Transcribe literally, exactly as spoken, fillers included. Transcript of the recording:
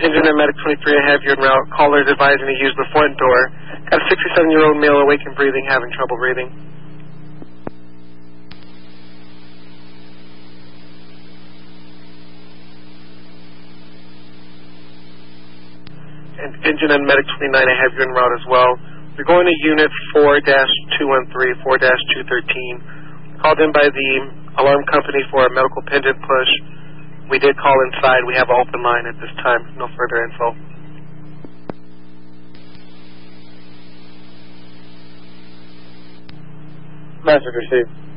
Engine and Medic twenty-three, I have you en route. Callers advising to use the front door. Got a sixty-seven-year-old male awake and breathing, having trouble breathing. And Engine and Medic twenty-nine, I have you en route as well. We're going to Unit four dash two one three, four dash two thirteen. Called in by the alarm company for a medical pendant push. We did call inside. We have an open line at this time. No further info. Message received.